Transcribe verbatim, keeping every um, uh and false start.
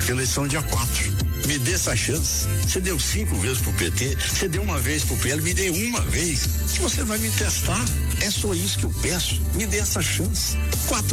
eleição dia quatro. Me dê essa chance. Você deu cinco vezes pro P T, você deu uma vez pro P L, me dê uma vez. Você vai me testar. É só isso que eu peço. Me dê essa chance. Quatro